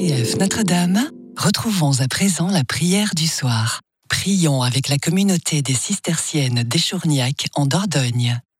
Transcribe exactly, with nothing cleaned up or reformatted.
C F Notre-Dame, retrouvons à présent la prière du soir. Prions avec la communauté des cisterciennes d'Échourgnac en Dordogne.